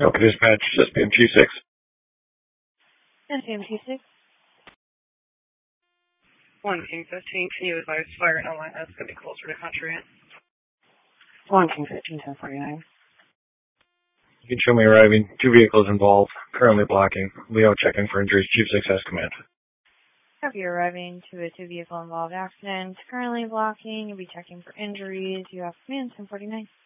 Okay, dispatch, SPM Q6. SPM Q6. 1 King 15, can you advise fire and LIS could be closer to country? 1 King 15, 1049. You can show me arriving. 2 vehicles involved. Currently blocking. Leo checking for injuries. Chief 6 has command. Copy, arriving to a 2 vehicle involved accident. Currently blocking. You'll be checking for injuries. You have command 1049.